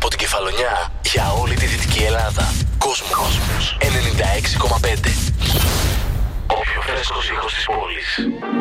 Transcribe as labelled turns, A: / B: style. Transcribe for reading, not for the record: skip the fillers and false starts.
A: Από την Κεφαλονιά για όλη τη Δυτική Ελλάδα. Κόσμος 96,5. Ο πιο φρέσκος ήχος της πόλης.